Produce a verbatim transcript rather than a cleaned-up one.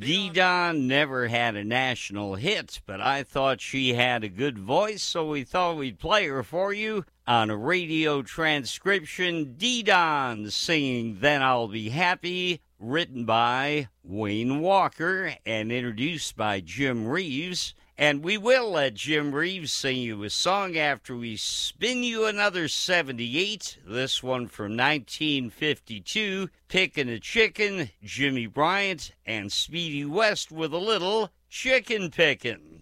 Dee-Don never had a national hit, but I thought she had a good voice, so we thought we'd play her for you on a radio transcription. Dee-Don singing Then I'll Be Happy, written by Wayne Walker and introduced by Jim Reeves. And we will let Jim Reeves sing you a song after we spin you another seventy-eight. This one from nineteen fifty-two, Pickin' a Chicken, Jimmy Bryant and Speedy West with a little chicken pickin'.